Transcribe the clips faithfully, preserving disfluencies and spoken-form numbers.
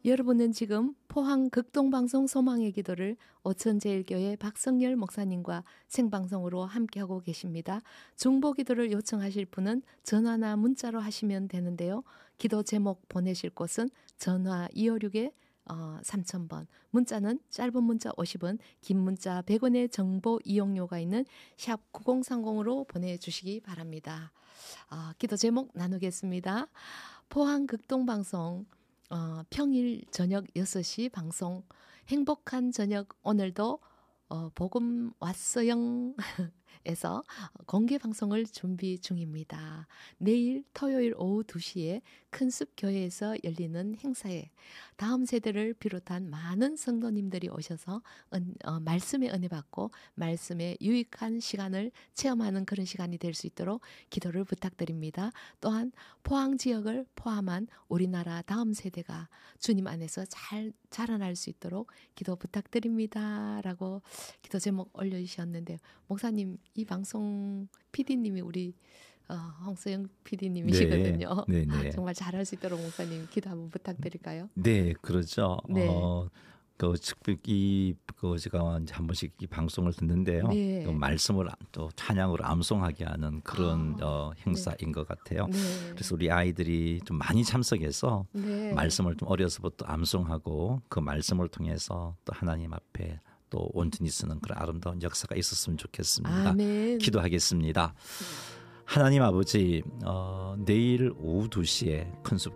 여러분은 지금 포항 극동방송 소망의 기도를 오천제일교회 박성열 목사님과 생방송으로 함께하고 계십니다. 중보기도를 요청하실 분은 전화나 문자로 하시면 되는데요. 기도 제목 보내실 곳은 전화 이오육에 어, 삼천 번, 문자는 짧은 문자 오십 원, 긴 문자 백 원의 정보 이용료가 있는 샵 구공삼공으로 보내주시기 바랍니다. 어, 기도 제목 나누겠습니다. 포항 극동방송 어, 평일 저녁 여섯 시 방송 행복한 저녁 오늘도 어, 복음 왔어영 에서 공개 방송을 준비 중입니다. 내일 토요일 오후 두 시에 큰숲교회에서 열리는 행사에 다음 세대를 비롯한 많은 성도님들이 오셔서 은, 어, 말씀의 은혜 받고 말씀의 유익한 시간을 체험하는 그런 시간이 될 수 있도록 기도를 부탁드립니다. 또한 포항 지역을 포함한 우리나라 다음 세대가 주님 안에서 잘 자라날 수 있도록 기도 부탁드립니다. 라고 기도 제목 올려주셨는데 목사님 이 방송 피디님이 우리 어, 홍서영 피디님이시거든요. 네, 네, 네. 정말 잘할 수 있도록 목사님 기도 한번 부탁드릴까요? 네, 그렇죠. 네. 어, 그 특히 그 제가 이제 한 번씩 이 방송을 듣는데요. 네. 그 말씀을 또 찬양으로 암송하게 하는 그런 아, 어, 행사인 네. 것 같아요. 네. 그래서 우리 아이들이 좀 많이 참석해서 네. 말씀을 좀 어려서부터 암송하고 그 말씀을 통해서 또 하나님 앞에 또 온전히 쓰는 그런 아름다운 역사가 있었으면 좋겠습니다. 아멘. 기도하겠습니다. 하나님 아버지, 어, 내일 오후 두 시에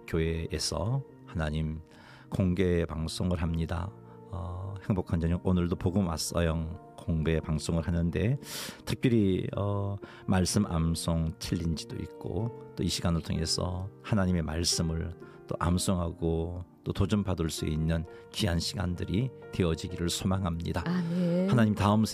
큰숲교회에서 하나님 공개 방송을 합니다. 어, 행복한 저녁 오늘도 복음 왔어요. 공개 방송을 하는데 특별히 어, 말씀 암송 챌린지도 있고 또 이 시간을 통해서 하나님의 말씀을 또 암송하고 또 도전받을 수 있는 귀한 시간들이 되어지기를 소망합니다. 아멘. 하나님 다음